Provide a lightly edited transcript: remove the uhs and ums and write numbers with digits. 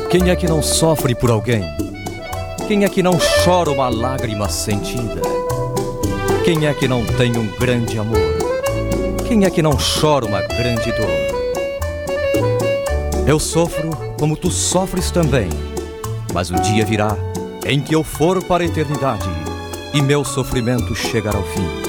Quem é que não sofre por alguém? Quem é que não chora uma lágrima sentida? Quem é que não tem um grande amor? Quem é que não chora uma grande dor? Eu sofro como tu sofres também, mas o dia virá em que eu for para a eternidade e meu sofrimento chegará ao fim.